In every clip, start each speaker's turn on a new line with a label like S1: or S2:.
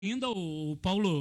S1: ainda o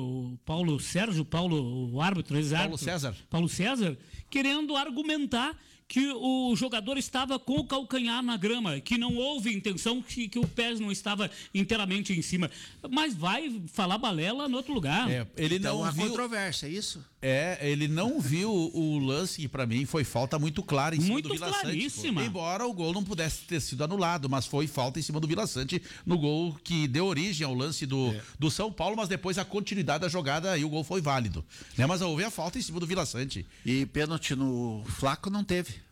S1: o árbitro, Paulo César, querendo argumentar que o jogador estava com o calcanhar na grama, que não houve intenção, que o pé não estava inteiramente em cima. Mas vai falar balela no outro lugar.
S2: Ele
S3: então,
S2: não viu
S3: controvérsia, é isso?
S2: Ele não viu o lance, que pra mim foi falta muito clara em cima do Vila Sante. Embora o gol não pudesse ter sido anulado, mas foi falta em cima do Vila Sante no gol que deu origem ao lance do São Paulo, mas depois a continuidade da jogada e o gol foi válido. Né? Mas houve a falta em cima do Vila Sante.
S3: E pênalti no Flaco não teve.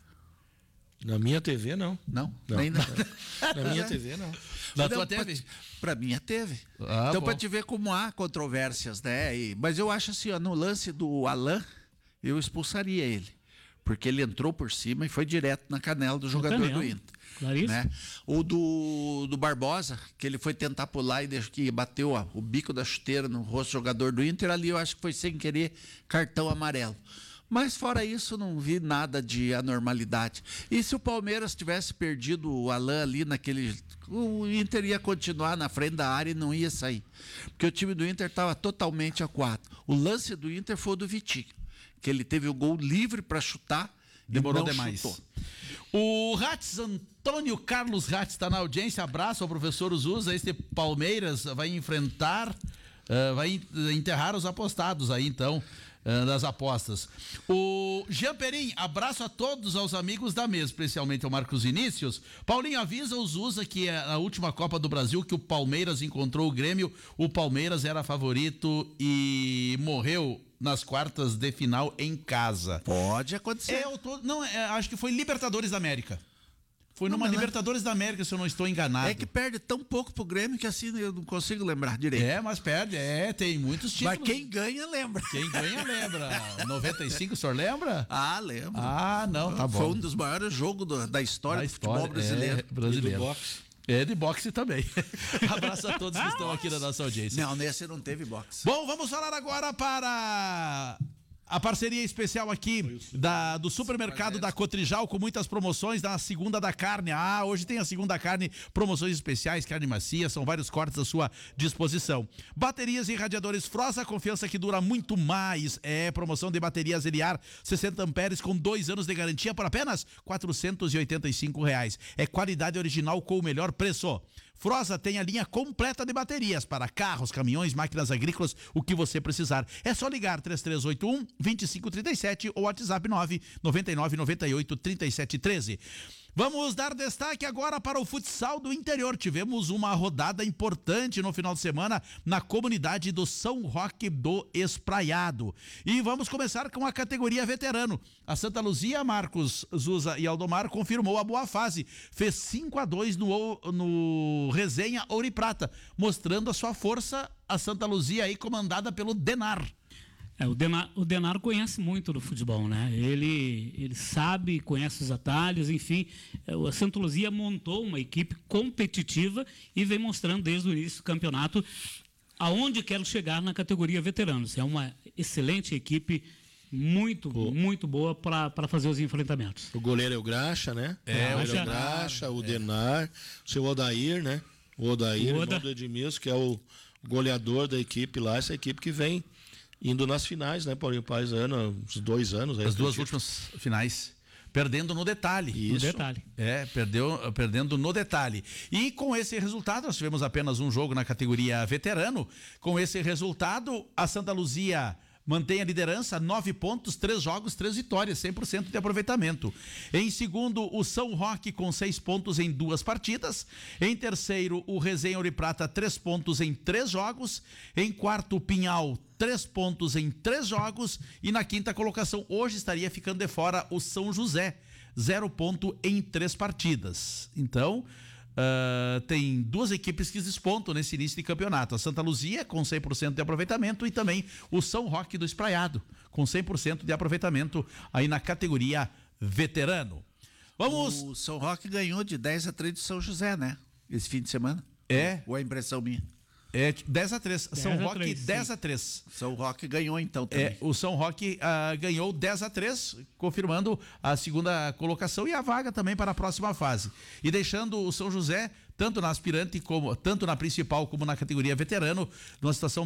S4: Na minha TV, não.
S3: Não?
S4: Nem na minha TV, não.
S3: Na tua teve? Pra minha teve. Então, pra te ver como há controvérsias, né? Mas eu acho assim, ó, no lance do Alain, eu expulsaria ele. Porque ele entrou por cima e foi direto na canela do jogador do Inter.
S1: Claríssimo.
S3: Né? O do Barbosa, que ele foi tentar pular e que bateu o bico da chuteira no rosto do jogador do Inter, ali eu acho que foi sem querer cartão amarelo. Mas fora isso, não vi nada de anormalidade. E se o Palmeiras tivesse perdido o Alain ali o Inter ia continuar na frente da área e não ia sair. Porque o time do Inter estava totalmente acuado. O lance do Inter foi o do Vitinho, que ele teve o gol livre para chutar.
S2: Demorou demais. Chutou. O Antônio Carlos Ratz está na audiência. Abraço ao professor Zusa. Este Palmeiras vai enfrentar, vai enterrar os apostados aí, então, das apostas. O Jean Perim, abraço a todos, aos amigos da mesa, especialmente ao Marcos Vinícius. Paulinho, avisa o Zusa que na última Copa do Brasil que o Palmeiras encontrou o Grêmio, o Palmeiras era favorito e morreu nas quartas de final em casa.
S3: Pode acontecer.
S2: Acho que foi Libertadores da América. Foi numa Libertadores da América, se eu não estou enganado.
S3: É que perde tão pouco pro Grêmio que assim eu não consigo lembrar direito.
S2: Mas perde, tem muitos títulos.
S3: Mas quem ganha, lembra.
S2: 95, o senhor lembra?
S3: Lembro.
S2: Não, tá bom.
S3: Foi um dos maiores jogos da história do futebol brasileiro.
S2: E do boxe. De boxe também. Abraço a todos que estão aqui na nossa audiência.
S3: Não, nesse não teve boxe.
S2: Bom, vamos falar agora para a parceria especial aqui do supermercado da Cotrijal, com muitas promoções na segunda da carne. Hoje tem a segunda carne, promoções especiais, carne macia, são vários cortes à sua disposição. Baterias e radiadores Frosa, confiança que dura muito mais. Promoção de baterias Eliar 60 amperes com 2 anos de garantia por apenas R$485. Qualidade original com o melhor preço. Frosa tem a linha completa de baterias para carros, caminhões, máquinas agrícolas, o que você precisar. É só ligar 3381-2537 ou WhatsApp 99998-3713. Vamos dar destaque agora para o futsal do interior. Tivemos uma rodada importante no final de semana na comunidade do São Roque do Espraiado. E vamos começar com a categoria veterano. A Santa Luzia, Marcos, Zusa e Aldomar confirmou a boa fase. Fez 5-2 no Resenha Ouro e Prata, mostrando a sua força, a Santa Luzia aí comandada pelo Denar.
S1: O Denar conhece muito do futebol, né? Ele sabe, conhece os atalhos, enfim. A Santa Luzia montou uma equipe competitiva e vem mostrando desde o início do campeonato aonde quer chegar na categoria veteranos. É uma excelente equipe, muito boa para fazer os enfrentamentos.
S4: O goleiro é o Graxa, né? O Graxa, o Denar, o seu Odair, né? O Odair, irmão do Edmilson, que é o goleador da equipe lá, essa equipe que vem indo nas finais, né, Paulinho Paz, uns 2 anos.
S2: As duas últimas finais, perdendo no detalhe.
S1: Isso. No detalhe.
S2: Perdendo no detalhe. E com esse resultado, nós tivemos apenas um jogo na categoria veterano. Com esse resultado, a Santa Luzia mantém a liderança, 9 pontos, 3 jogos, 3 vitórias, 100% de aproveitamento. Em segundo, o São Roque com 6 pontos em 2 partidas. Em terceiro, o Resenha Ouro e Prata, 3 pontos em 3 jogos. Em quarto, o Pinhal, 3 pontos em 3 jogos. E na quinta colocação, hoje estaria ficando de fora o São José, 0 ponto em 3 partidas. Então, tem 2 equipes que despontam nesse início de campeonato. A Santa Luzia com 100% de aproveitamento e também o São Roque do Espraiado com 100% de aproveitamento aí na categoria veterano.
S3: O São Roque ganhou de 10-3 do São José, né? Esse fim de semana. Ou é impressão minha?
S2: É 10-3. São Roque 10-3.
S3: São Roque ganhou então também.
S2: O São Roque ganhou 10-3, confirmando a segunda colocação e a vaga também para a próxima fase. E deixando o São José, tanto na aspirante, tanto na principal como na categoria veterano, numa situação